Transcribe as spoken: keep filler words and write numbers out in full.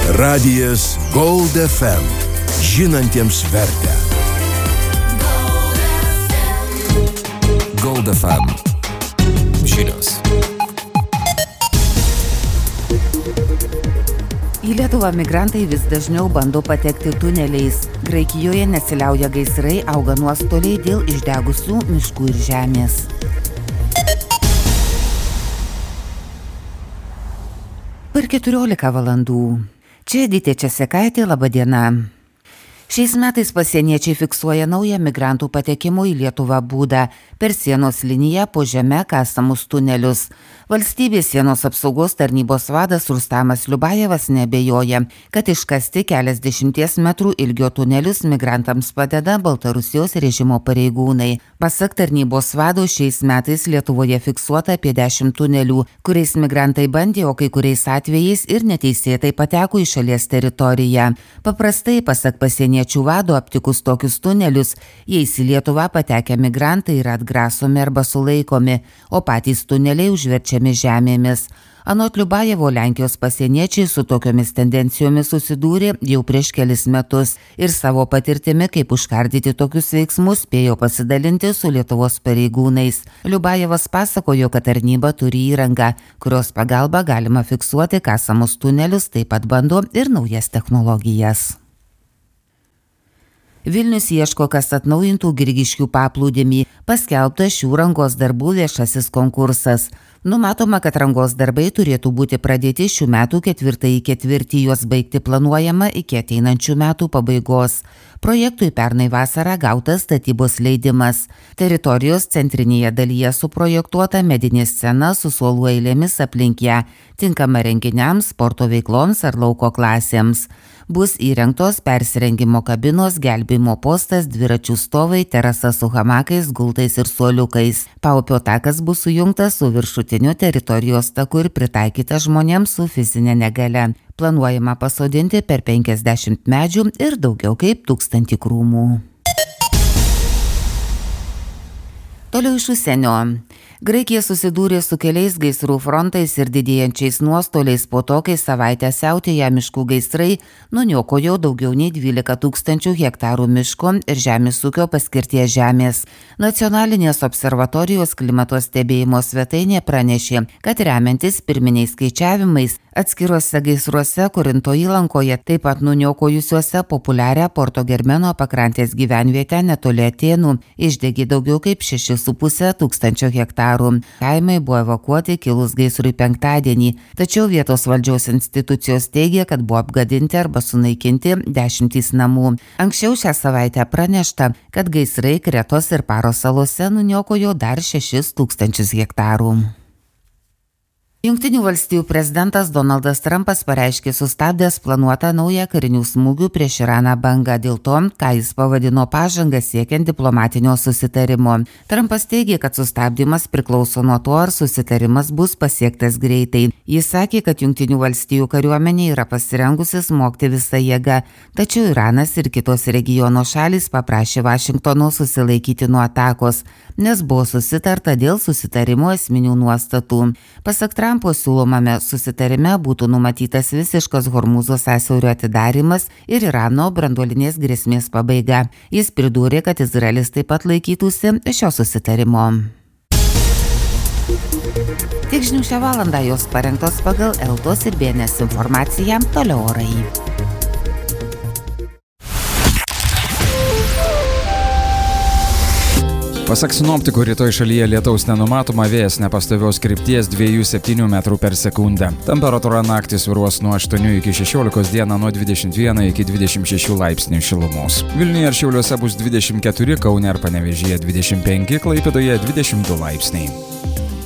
Radijas Gold F M. Žinantiems vertę. Gold F M. Žinios. Į Lietuvą migrantai vis dažniau bando patekti tuneliais. Graikijoje nesiliauja gaisrai, auga nuostoliai dėl išdegusių miškų ir žemės. Per keturiolika valandų. Čia Editė Česekaitė, laba diena. Šiais metais pasieniečiai fiksuoja naują migrantų patekimo į Lietuvą būdą per sienos liniją po žeme kasamus tunelius. Valstybės sienos apsaugos tarnybos vadas Rustamas Liubajevas neabejoja, kad iškasti keliasdešimties metrų ilgio tunelius migrantams padeda Baltarusijos režimo pareigūnai. Pasak tarnybos vado, šiais metais Lietuvoje fiksuota apie dešimt tunelių, kuriais migrantai bandė, o kai kuriais atvejais ir neteisėtai pateko į šalies teritoriją. Paprastai, pasak pasieniečių vado, aptikus tokius tunelius, jais į Lietuvą patekę migrantai yra atgrasomi arba sulaikomi, o patys tuneliai užverčiami žemėmis. Anot Liubajevo, Lenkijos pasieniečiai su tokiomis tendencijomis susidūrė jau prieš kelis metus ir savo patirtimi, kaip užkardyti tokius veiksmus, spėjo pasidalinti su Lietuvos pareigūnais. Liubajevas pasakojo, kad tarnyba turi įrangą, kurios pagalba galima fiksuoti kasamus tunelius, taip pat bando ir naujas technologijas. Vilnius ieško, kas atnaujintų Grigiškių paplūdimį. Paskelbtas šių rangos darbų viešasis konkursas. Numatoma, kad rangos darbai turėtų būti pradėti šių metų ketvirtąjį ketvirtį, juos baigti planuojama iki ateinančių metų pabaigos. Projektui pernai vasarą gautas statybos leidimas. Teritorijos centrinėje dalyje suprojektuota medinė scena su suolų eilėmis aplink ją, tinkama renginiams, sporto veikloms ar lauko klasėms. Bus įrengtos persirengimo kabinos, gelbėjimo postas, dviračių stovai, terasa su hamakais, gultais ir suoliukais. Paupio takas bus sujungtas su viršutiniu teritorijos taku ir pritaikytas žmonėms su fizinė negalia. Planuojama pasodinti per penkiasdešimt medžių ir daugiau kaip tūkstantį krūmų. Toliau iš užsienio. Graikija susidūrė su keliais gaisrų frontais ir didėjančiais nuostoliais po to, kai savaitę siautėję miškų gaisrai nuniokojo daugiau nei dvylika tūkstančių hektarų miško ir žemės ūkio paskirties žemės. Nacionalinės observatorijos klimato stebėjimo svetainė pranešė, kad remiantis pirminiais skaičiavimais, atskiruose gaisruose Korinto įlankoje, taip pat nuniokojusiuose populiarią Porto Germeno pakrantės gyvenvietę netoli Atėnų, išdegė daugiau kaip šeši su puse tūkstančio hektarų. Kaimai buvo evakuoti kilus gaisrui penktadienį, tačiau vietos valdžios institucijos teigia, kad buvo apgadinti arba sunaikinti dešimtys namų. Anksčiau šią savaitę pranešta, kad gaisrai Kretos ir Paros salose nuniokojo dar šešis tūkstančius hektarų. Jungtinių valstijų prezidentas Donaldas Trumpas pareiškė sustabdęs planuotą naują karinių smūgių prieš Iraną bangą dėl to, ką jis pavadino pažangą siekiant diplomatinio susitarimo. Trumpas teigė, kad sustabdymas priklauso nuo to, ar susitarimas bus pasiektas greitai. Jis sakė, kad Jungtinių valstijų kariuomenė yra pasirengusi smogti visą jėgą, tačiau Iranas ir kitos regiono šalys paprašė Vašingtono susilaikyti nuo atakos, nes buvo susitarta dėl susitarimo esminių nuostatų. Pasak Trumpo siūlomame susitarime būtų numatytas visiškas Hormūzo sąsiaurio atidarimas ir Irano branduolinės grėsmės pabaiga. Jis pridūrė, kad Izraelis taip pat laikytųsi šio susitarimo. Tik žinių šią valandą, jos parengtos pagal Eltos ir B N S informaciją. Toliau orai. Pasak sinoptikų, rytoj šalyje lietaus nenumatoma, vėjas nepastovios krypties dviejų septynių metrų per sekundę. Temperatūra naktį svyruos nuo aštuonių iki šešiolikos, dieną nuo dvidešimt vieno iki dvidešimt šešių laipsnių šilumos. Vilniuje ir Šiauliuose bus dvidešimt keturi, Kaune ir Panevėžyje dvidešimt penki, Klaipėdoje dvidešimt du laipsniai.